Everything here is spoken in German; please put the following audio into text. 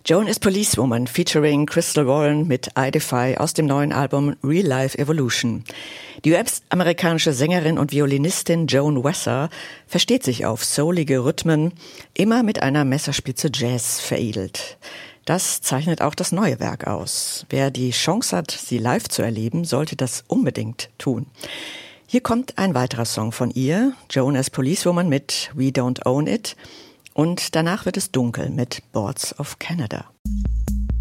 Joan is Policewoman featuring Crystal Warren mit I Defy aus dem neuen Album Real Life Evolution. Die US-amerikanische Sängerin und Violinistin Joan Wesser versteht sich auf soulige Rhythmen, immer mit einer Messerspitze Jazz veredelt. Das zeichnet auch das neue Werk aus. Wer die Chance hat, sie live zu erleben, sollte das unbedingt tun. Hier kommt ein weiterer Song von ihr, Joan as Policewoman mit We Don't Own It. Und danach wird es dunkel mit Boards of Canada.